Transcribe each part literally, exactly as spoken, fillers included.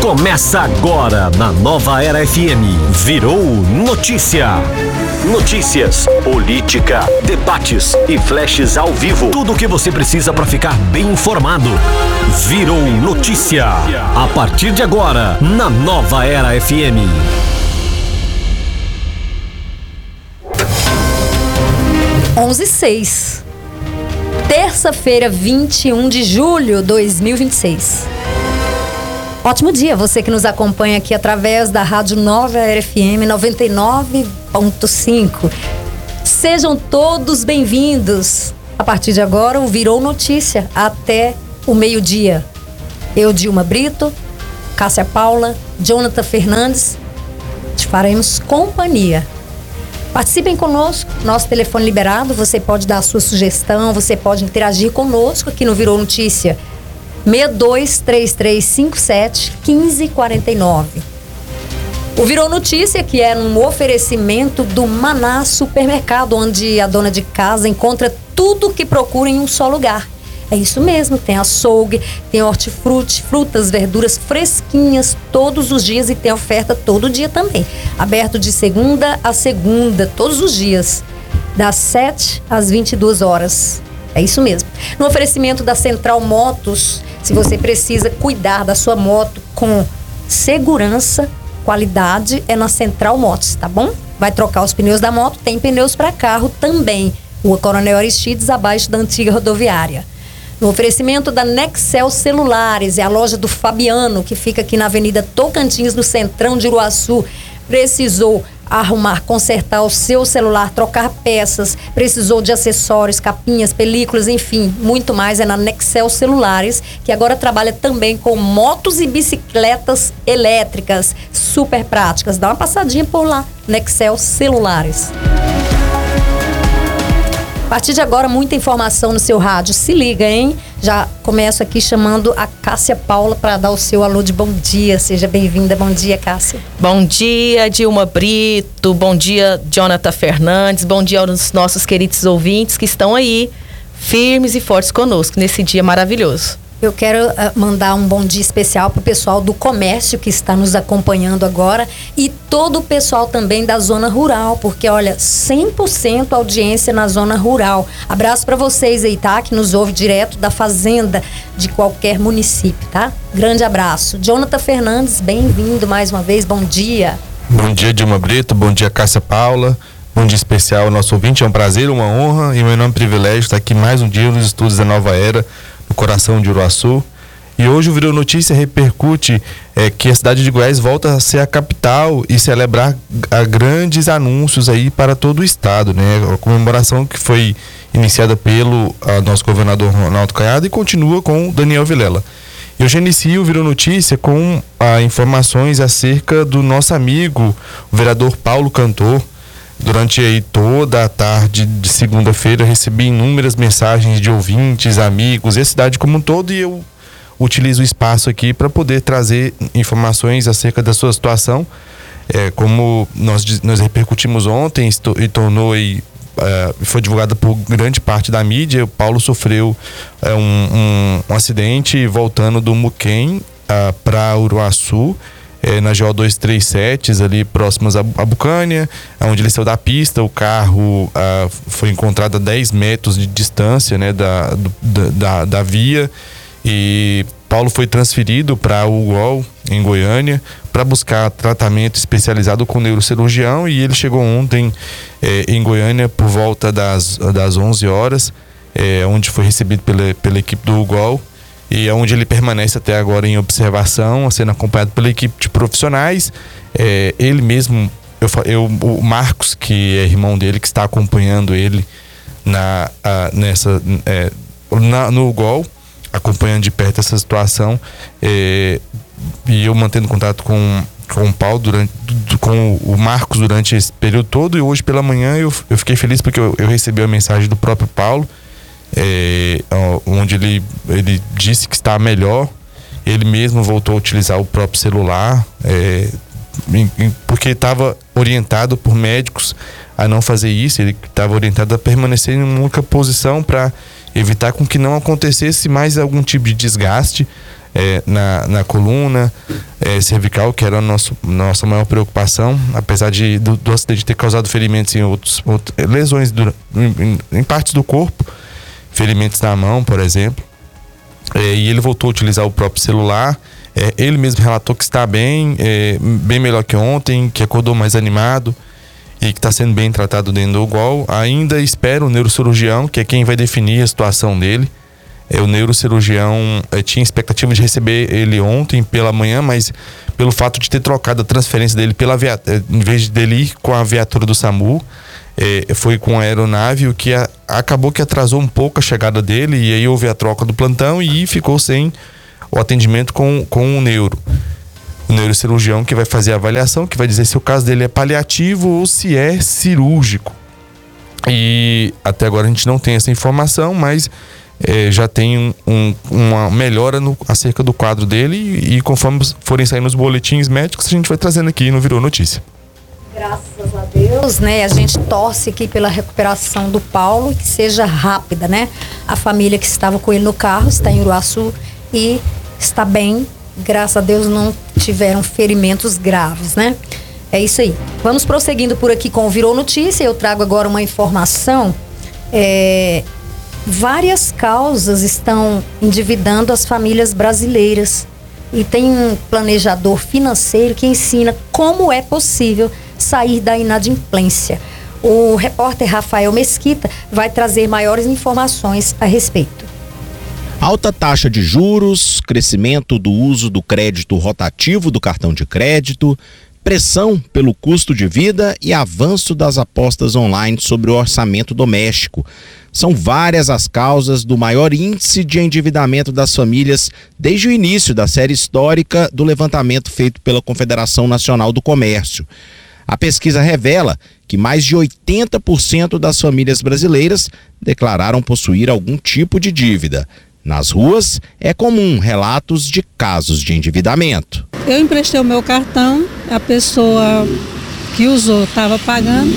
Começa agora na Nova Era F M. Virou notícia. Notícias, política, debates e flashes ao vivo. Tudo o que você precisa para ficar bem informado. Virou notícia. A partir de agora, na Nova Era F M. onze e seis. Terça-feira, vinte e um de julho de dois mil e vinte e seis. Ótimo dia, você que nos acompanha aqui através da Rádio Nova Era F M noventa e nove ponto cinco. Sejam todos bem-vindos. A partir de agora, o Virou Notícia até o meio-dia. Eu, Dilma Brito, Cássia Paula, Jonathan Fernandes, te faremos companhia. Participem conosco, nosso telefone liberado, você pode dar a sua sugestão, você pode interagir conosco aqui no Virou Notícia. seis dois três três cinco sete um cinco quatro nove. O Virou Notícia, que é um oferecimento do Maná Supermercado, onde a dona de casa encontra tudo que procura em um só lugar. É isso mesmo, tem açougue, tem hortifruti, frutas, verduras fresquinhas todos os dias e tem oferta todo dia também. Aberto de segunda a segunda, todos os dias, das sete às vinte e duas horas. É isso mesmo. No oferecimento da Central Motos, se você precisa cuidar da sua moto com segurança, qualidade, é na Central Motos, tá bom? Vai trocar os pneus da moto, tem pneus para carro também. Rua Coronel Aristides, abaixo da antiga rodoviária. No oferecimento da Nexel Celulares, é a loja do Fabiano, que fica aqui na Avenida Tocantins, no centrão de Uruaçu. Precisou arrumar, consertar o seu celular, trocar peças, precisou de acessórios, capinhas, películas, enfim, muito mais, é na Nexel Celulares, que agora trabalha também com motos e bicicletas elétricas, super práticas. Dá uma passadinha por lá, Nexel Celulares. A partir de agora, muita informação no seu rádio. Se liga, hein? Já começo aqui chamando a Cássia Paula para dar o seu alô de bom dia. Seja bem-vinda. Bom dia, Cássia. Bom dia, Dilma Brito. Bom dia, Jonathan Fernandes. Bom dia aos nossos queridos ouvintes que estão aí, firmes e fortes conosco nesse dia maravilhoso. Eu quero uh, mandar um bom dia especial para o pessoal do comércio que está nos acompanhando agora e todo o pessoal também da zona rural, porque olha, cem por cento audiência na zona rural. Abraço para vocês aí, tá? Que nos ouve direto da fazenda de qualquer município, tá? Grande abraço. Jonathan Fernandes, bem-vindo mais uma vez, bom dia. Bom dia, Dilma Brito, bom dia, Cássia Paula. Bom dia especial ao nosso ouvinte, é um prazer, uma honra e um enorme privilégio estar aqui mais um dia nos estúdios da Nova Era, no coração de Uruaçu. E hoje o Virou Notícia repercute é, que a cidade de Goiás volta a ser a capital e celebrar a grandes anúncios aí para todo o estado, né? A comemoração que foi iniciada pelo a, nosso governador Ronaldo Caiado e continua com Daniel Vilela. Eu já inicio o Virou Notícia com a, informações acerca do nosso amigo, o vereador Paulo Cantor. Durante aí toda a tarde de segunda-feira eu recebi inúmeras mensagens de ouvintes, amigos e a cidade como um todo, e eu utilizo o espaço aqui para poder trazer informações acerca da sua situação. É, como nós, nós repercutimos ontem e tornou aí, é, foi divulgada por grande parte da mídia, o Paulo sofreu é, um, um, um acidente voltando do Muquem uh, para Uruaçu. É, na G O duzentos e trinta e sete, ali próximas a Bucânia, onde ele saiu da pista, o carro ah, foi encontrado a dez metros de distância, né, da, do, da, da via, e Paulo foi transferido para o U G O L, em Goiânia, para buscar tratamento especializado com neurocirurgião, e ele chegou ontem é, em Goiânia por volta das, das onze horas, é, onde foi recebido pela, pela equipe do U G O L, e é onde ele permanece até agora em observação, sendo acompanhado pela equipe de profissionais. É, ele mesmo, eu, eu, o Marcos, que é irmão dele, que está acompanhando ele na, a, nessa, é, na, no U G O L, acompanhando de perto essa situação, é, e eu mantendo contato com, com o Paulo durante, com o Marcos durante esse período todo, e hoje pela manhã eu, eu fiquei feliz porque eu, eu recebi a mensagem do próprio Paulo, É, onde ele, ele disse que está melhor. Ele mesmo voltou a utilizar o próprio celular, é, em, em, porque estava orientado por médicos a não fazer isso. Ele estava orientado a permanecer em uma única posição para evitar com que não acontecesse mais algum tipo de desgaste é, na, na coluna é, cervical, que era a nosso, nossa maior preocupação, apesar de, do, do acidente ter causado ferimentos em outros, outros lesões do, em, em partes do corpo, ferimentos na mão, por exemplo. É, e ele voltou a utilizar o próprio celular. É, ele mesmo relatou que está bem, é, bem melhor que ontem, que acordou mais animado e que está sendo bem tratado dentro do U G O L. Ainda espera o neurocirurgião, que é quem vai definir a situação dele. É, o neurocirurgião é, tinha expectativa de receber ele ontem pela manhã, mas pelo fato de ter trocado a transferência dele pela viatura, em vez dele ir com a viatura do SAMU, é, foi com a aeronave, o que a, acabou que atrasou um pouco a chegada dele, e aí houve a troca do plantão e ficou sem o atendimento com, com o neuro. O neurocirurgião que vai fazer a avaliação, que vai dizer se o caso dele é paliativo ou se é cirúrgico. E até agora a gente não tem essa informação, mas é, já tem um, um, uma melhora no, acerca do quadro dele, e, e conforme forem saindo os boletins médicos, a gente vai trazendo aqui no Virou Notícia. Graças a Deus, né? A gente torce aqui pela recuperação do Paulo, que seja rápida, né? A família que estava com ele no carro está em Uruaçu e está bem. Graças a Deus não tiveram ferimentos graves, né? É isso aí. Vamos prosseguindo por aqui com o Virou Notícia. Eu trago agora uma informação. É, várias causas estão endividando as famílias brasileiras. E tem um planejador financeiro que ensina como é possível sair da inadimplência. O repórter Rafael Mesquita vai trazer maiores informações a respeito. Alta taxa de juros, crescimento do uso do crédito rotativo do cartão de crédito, pressão pelo custo de vida e avanço das apostas online sobre o orçamento doméstico. São várias as causas do maior índice de endividamento das famílias desde o início da série histórica do levantamento feito pela Confederação Nacional do Comércio. A pesquisa revela que mais de oitenta por cento das famílias brasileiras declararam possuir algum tipo de dívida. Nas ruas, é comum relatos de casos de endividamento. Eu emprestei o meu cartão, a pessoa que usou estava pagando,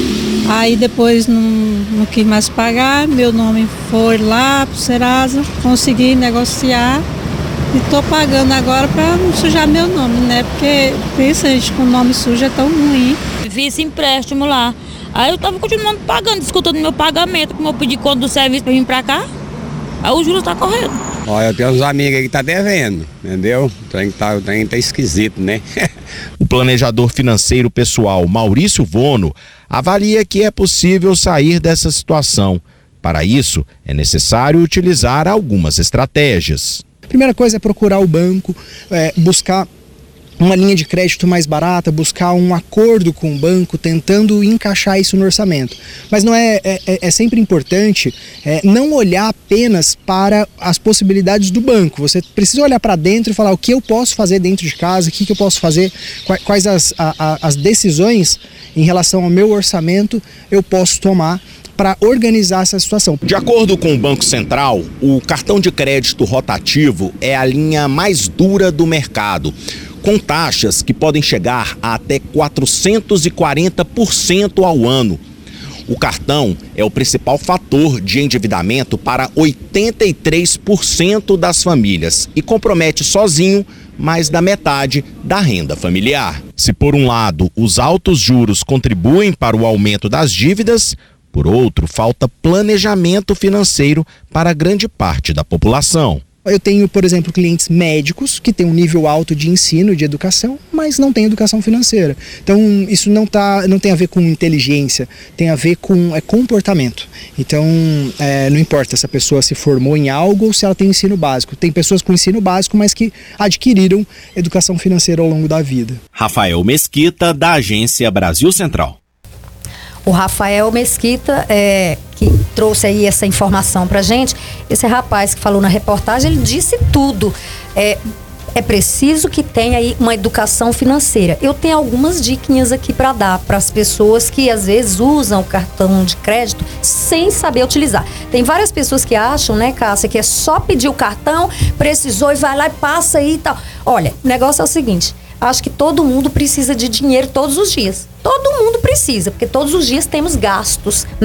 aí depois não, não quis mais pagar, meu nome foi lá para o Serasa, consegui negociar e estou pagando agora para não sujar meu nome, né? Porque pensa, gente, com o nome sujo é tão ruim. Fiz empréstimo lá, aí eu estava continuando pagando, escutando meu pagamento, como eu pedi conta do serviço para vir para cá. Aí o juros tá correndo. Olha, eu tenho uns amigos aí que tá devendo, entendeu? O trem tá, o trem tá esquisito, né? O planejador financeiro pessoal Maurício Vono avalia que é possível sair dessa situação. Para isso, é necessário utilizar algumas estratégias. A primeira coisa é procurar o banco, é, buscar uma linha de crédito mais barata, buscar um acordo com o banco, tentando encaixar isso no orçamento. Mas não é, é, é sempre importante é, não olhar apenas para as possibilidades do banco. Você precisa olhar para dentro e falar o que eu posso fazer dentro de casa, o que, que eu posso fazer, quais as, a, as decisões em relação ao meu orçamento eu posso tomar para organizar essa situação. De acordo com o Banco Central, o cartão de crédito rotativo é a linha mais dura do mercado, com taxas que podem chegar a até quatrocentos e quarenta por cento ao ano. O cartão é o principal fator de endividamento para oitenta e três por cento das famílias e compromete sozinho mais da metade da renda familiar. Se por um lado os altos juros contribuem para o aumento das dívidas, por outro, falta planejamento financeiro para grande parte da população. Eu tenho, por exemplo, clientes médicos que têm um nível alto de ensino, de educação, mas não têm educação financeira. Então, isso não, tá, não tem a ver com inteligência, tem a ver com é, comportamento. Então, é, não importa se a pessoa se formou em algo ou se ela tem ensino básico. Tem pessoas com ensino básico, mas que adquiriram educação financeira ao longo da vida. Rafael Mesquita, da Agência Brasil Central. O Rafael Mesquita, é, que trouxe aí essa informação pra gente, esse rapaz que falou na reportagem, ele disse tudo. É, é preciso que tenha aí uma educação financeira. Eu tenho algumas diquinhas aqui para dar para as pessoas que às vezes usam o cartão de crédito sem saber utilizar. Tem várias pessoas que acham, né, Cássia, que é só pedir o cartão, precisou e vai lá e passa aí e tal. Olha, o negócio é o seguinte, acho que todo mundo precisa de dinheiro todos os dias. Todo mundo precisa, porque todos os dias temos gastos, né?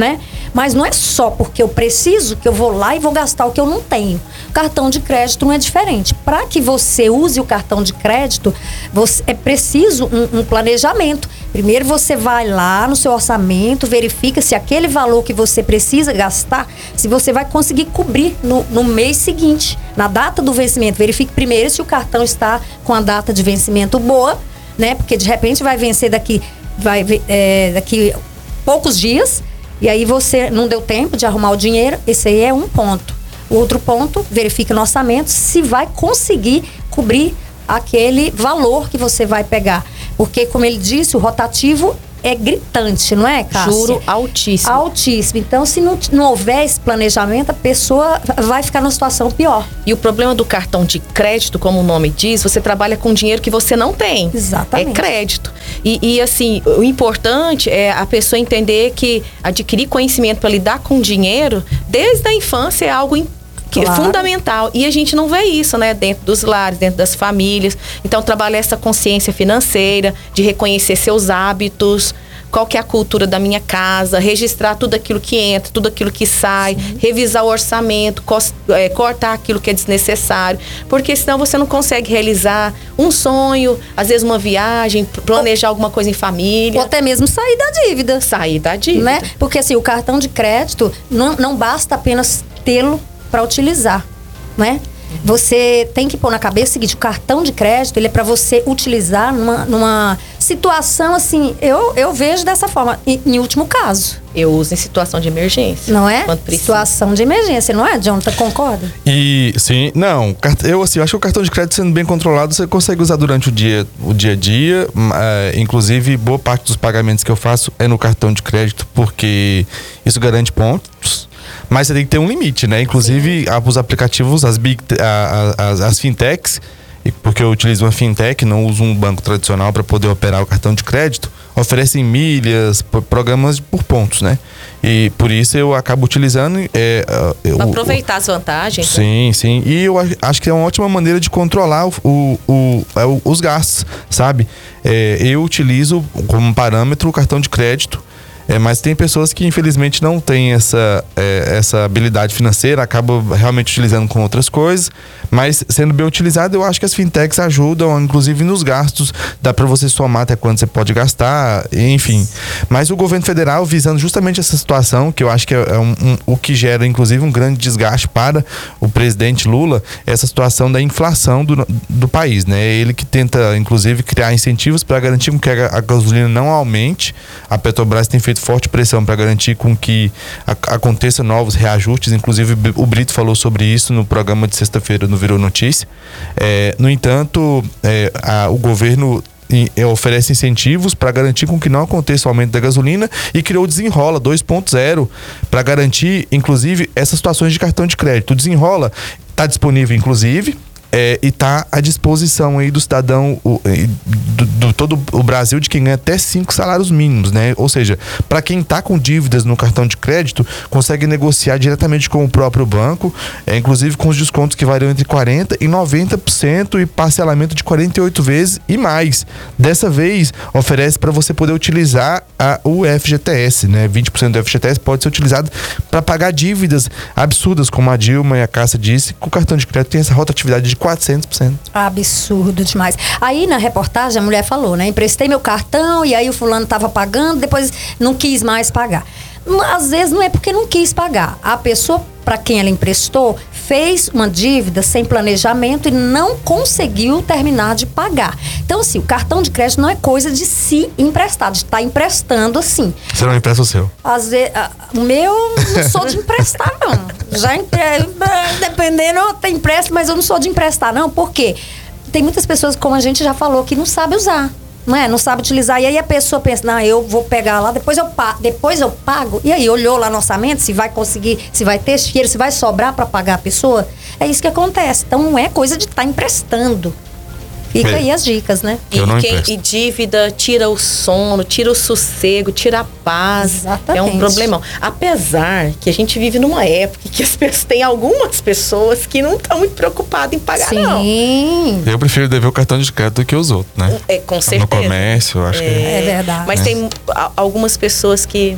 Mas não é só porque eu preciso que eu vou lá e vou gastar o que eu não tenho. O cartão de crédito não é diferente. Para que você use o cartão de crédito, você, é preciso um, um planejamento. Primeiro você vai lá no seu orçamento, verifica se aquele valor que você precisa gastar, se você vai conseguir cobrir no, no mês seguinte, na data do vencimento. Verifique primeiro se o cartão está com a data de vencimento boa, né? Porque de repente vai vencer daqui, vai, é, daqui poucos dias, e aí você não deu tempo de arrumar o dinheiro. Esse aí é um ponto. O outro ponto, verifica no orçamento se vai conseguir cobrir aquele valor que você vai pegar. Porque, como ele disse, o rotativo é gritante, não é, Cássia? Juro altíssimo. Altíssimo. Então, se não, não houver esse planejamento, a pessoa vai ficar numa situação pior. E o problema do cartão de crédito, como o nome diz, você trabalha com dinheiro que você não tem. Exatamente. É crédito. E, e assim, o importante é a pessoa entender que adquirir conhecimento para lidar com dinheiro, desde a infância, é algo importante. Que claro. É fundamental. E a gente não vê isso, né? Dentro dos lares, dentro das famílias. Então, trabalhar essa consciência financeira, de reconhecer seus hábitos, qual que é a cultura da minha casa, registrar tudo aquilo que entra, tudo aquilo que sai, sim, revisar o orçamento, cos, é, cortar aquilo que é desnecessário. Porque senão você não consegue realizar um sonho, às vezes uma viagem, planejar ou, alguma coisa em família. Ou até mesmo sair da dívida. Sair da dívida. Né? Porque assim, o cartão de crédito não, não basta apenas tê-lo para utilizar, né? Você tem que pôr na cabeça o seguinte: o cartão de crédito, ele é para você utilizar numa, numa situação assim, eu, eu vejo dessa forma, em, em último caso. Eu uso em situação de emergência. Não é? Situação de emergência, não é, Jonathan? Concorda? E, sim, não, eu assim, acho que o cartão de crédito sendo bem controlado, você consegue usar durante o dia, o dia a dia, é, inclusive boa parte dos pagamentos que eu faço é no cartão de crédito, porque isso garante pontos. Mas você tem que ter um limite, né? Inclusive, sim, os aplicativos, as, big, a, a, as, as fintechs, porque eu utilizo uma fintech, não uso um banco tradicional para poder operar o cartão de crédito, oferecem milhas, programas por pontos, né? E por isso eu acabo utilizando... É, para aproveitar as vantagens. Sim, né? sim. E eu acho que é uma ótima maneira de controlar o, o, o, os gastos, sabe? É, eu utilizo como parâmetro o cartão de crédito. É, mas tem pessoas que infelizmente não têm essa, é, essa habilidade financeira, acabam realmente utilizando com outras coisas, mas sendo bem utilizado, eu acho que as fintechs ajudam, inclusive nos gastos, dá para você somar até quanto você pode gastar, enfim. Mas o governo federal, visando justamente essa situação, que eu acho que é um, um, o que gera inclusive um grande desgaste para o presidente Lula, essa situação da inflação do, do país, né? Ele que tenta inclusive criar incentivos para garantir que a, a gasolina não aumente. A Petrobras tem feito forte pressão para garantir com que a, aconteça novos reajustes, inclusive o Brito falou sobre isso no programa de sexta-feira no Virou Notícia. É, no entanto, é, a, o governo oferece incentivos para garantir com que não aconteça o aumento da gasolina e criou o Desenrola dois ponto zero para garantir, inclusive, essas situações de cartão de crédito. O Desenrola está disponível, inclusive, É, e está à disposição aí do cidadão o, do, do todo o Brasil, de quem ganha até cinco salários mínimos, né? Ou seja, para quem está com dívidas no cartão de crédito, consegue negociar diretamente com o próprio banco, é, inclusive com os descontos que variam entre quarenta por cento e noventa por cento e parcelamento de quarenta e oito vezes e mais. Dessa vez, oferece para você poder utilizar a, o F G T S, né? vinte por cento do F G T S pode ser utilizado para pagar dívidas absurdas, como a Dilma e a Cássia disse, que o cartão de crédito tem essa rotatividade de quatrocentos por cento. Absurdo demais. Aí na reportagem a mulher falou, né? Emprestei meu cartão e aí o fulano tava pagando, depois não quis mais pagar. Às vezes não é porque não quis pagar. A pessoa para quem ela emprestou fez uma dívida sem planejamento e não conseguiu terminar de pagar. Então, assim, o cartão de crédito não é coisa de se emprestar, de estar emprestando assim. Você não empresta o seu? Às vezes, o meu não sou de emprestar, não. Já empre... dependendo, eu empresto, mas eu não sou de emprestar, não. Por quê? Tem muitas pessoas, como a gente já falou, que não sabe usar. Não é? Não sabe utilizar. E aí a pessoa pensa, não, eu vou pegar lá, depois eu pago, depois eu pago. E aí olhou lá no orçamento, se vai conseguir, se vai ter dinheiro, se vai sobrar para pagar a pessoa. É isso que acontece. Então não é coisa de estar tá emprestando. Fica é. aí as dicas, né? E, quem, e dívida tira o sono, tira o sossego, tira a paz. Exatamente. É um problemão. Apesar que a gente vive numa época que as pessoas, tem algumas pessoas que não estão muito preocupadas em pagar, Sim. não. Sim. Eu prefiro dever o cartão de crédito do que os outros, né? É, com certeza. No comércio, eu acho é, que... É verdade. Mas é. tem algumas pessoas que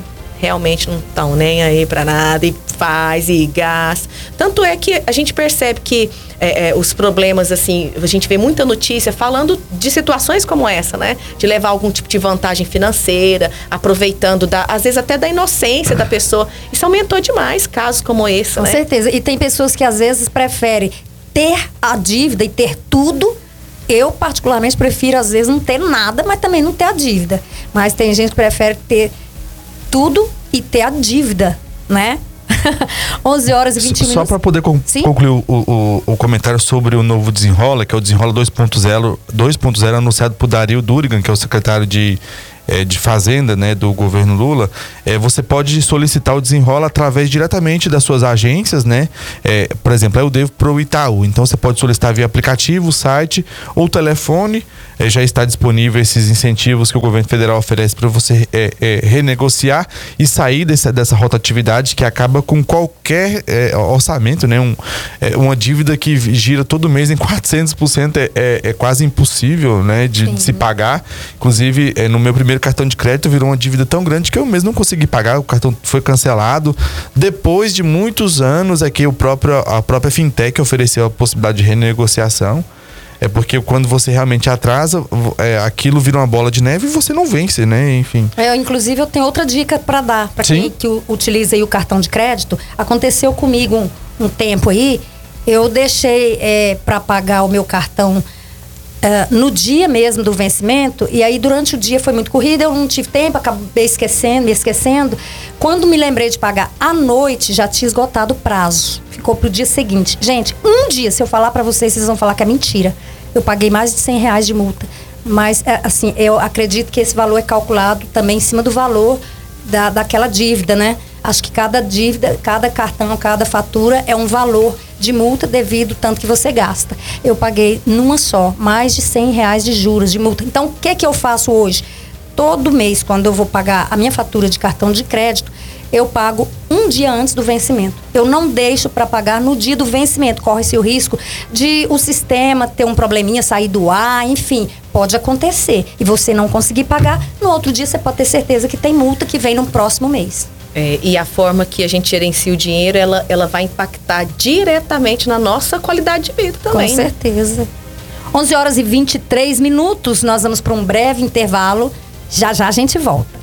realmente não estão nem aí para nada e faz e gasta. Tanto é que a gente percebe que é, é, os problemas, assim, a gente vê muita notícia falando de situações como essa, né? De levar algum tipo de vantagem financeira, aproveitando, da, às vezes até da inocência da pessoa. Isso aumentou demais, casos como esse, Com né? certeza. E tem pessoas que às vezes preferem ter a dívida e ter tudo. Eu, particularmente, prefiro, às vezes, não ter nada, mas também não ter a dívida. Mas tem gente que prefere ter tudo e ter a dívida, né? onze horas e vinte minutos. Só para poder con- concluir o, o, o comentário sobre o novo Desenrola, que é o Desenrola dois ponto zero anunciado por Dario Durigan, que é o secretário de, é, de Fazenda, né, do governo Lula. É, você pode solicitar o Desenrola através diretamente das suas agências, né? É, por exemplo, eu devo para o Itaú. Então você pode solicitar via aplicativo, site ou telefone. É, já está disponível esses incentivos que o governo federal oferece para você é, é, renegociar e sair dessa, dessa rotatividade que acaba com qualquer é, orçamento, né? Um, é, uma dívida que gira todo mês em quatrocentos por cento é, é, é quase impossível, né? De, de se pagar. Inclusive, é, no meu primeiro cartão de crédito virou uma dívida tão grande que eu mesmo não consegui pagar, o cartão foi cancelado. Depois de muitos anos é que o próprio, a própria fintech ofereceu a possibilidade de renegociação. É porque quando você realmente atrasa, é, aquilo vira uma bola de neve e você não vence, né? Enfim. Eu, inclusive, eu tenho outra dica para dar para quem que utiliza aí o cartão de crédito. Aconteceu comigo um, um tempo aí, eu deixei é, para pagar o meu cartão Uh, no dia mesmo do vencimento, e aí durante o dia foi muito corrida, eu não tive tempo, acabei esquecendo, me esquecendo. Quando me lembrei de pagar à noite, já tinha esgotado o prazo. Ficou pro dia seguinte. Gente, um dia, se eu falar pra vocês, vocês vão falar que é mentira. Eu paguei mais de cem reais de multa. Mas, assim, eu acredito que esse valor é calculado também em cima do valor da, daquela dívida, né? Acho que cada dívida, cada cartão, cada fatura é um valor de multa devido ao tanto que você gasta. Eu paguei numa só, mais de cem reais de juros de multa. Então, o que que eu faço hoje? Todo mês, quando eu vou pagar a minha fatura de cartão de crédito, eu pago um dia antes do vencimento. Eu não deixo para pagar no dia do vencimento. Corre-se o risco de o sistema ter um probleminha, sair do ar, enfim, pode acontecer. E você não conseguir pagar, no outro dia você pode ter certeza que tem multa que vem no próximo mês. É, e a forma que a gente gerencia o dinheiro, ela, ela vai impactar diretamente na nossa qualidade de vida também. Com certeza. Né? onze horas e vinte e três minutos, nós vamos para um breve intervalo. Já já a gente volta.